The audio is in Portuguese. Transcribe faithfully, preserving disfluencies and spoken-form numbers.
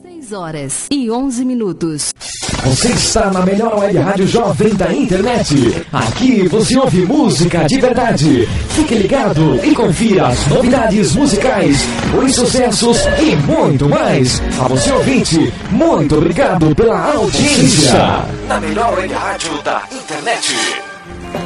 seis horas e onze minutos. Você está na melhor web rádio jovem da internet. Aqui você ouve música de verdade. Fique ligado e confira as novidades musicais, os sucessos e muito mais. A você ouvinte, muito obrigado pela audiência. Na melhor web rádio da internet.